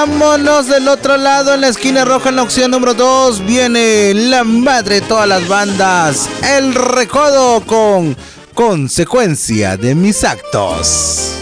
Vámonos del otro lado, en la esquina roja, en la opción número 2, viene la madre de todas las bandas, El Recodo con Consecuencia de mis actos.